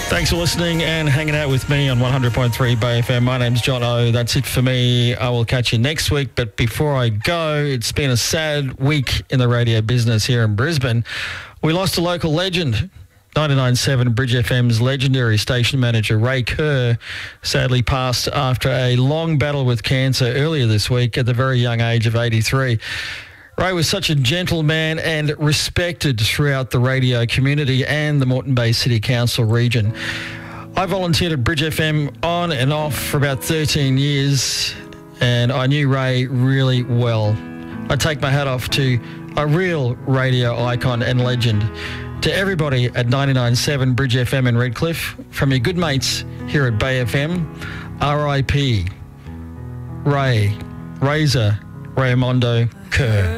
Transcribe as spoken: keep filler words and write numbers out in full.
Thanks for listening and hanging out with me on one hundred point three Bay F M. My name's John O. That's it for me. I will catch you next week. But before I go, it's been a sad week in the radio business here in Brisbane. We lost a local legend. ninety-nine point seven Bridge F M's legendary station manager Ray Kerr sadly passed after a long battle with cancer earlier this week at the very young age of eighty-three. Ray was such a gentleman and respected throughout the radio community and the Moreton Bay City Council region. I volunteered at Bridge F M on and off for about thirteen years, and I knew Ray really well. I take my hat off to a real radio icon and legend. To everybody at ninety-nine point seven Bridge F M in Redcliffe, from your good mates here at Bay F M, R I P Ray, Razor Raimondo Kerr.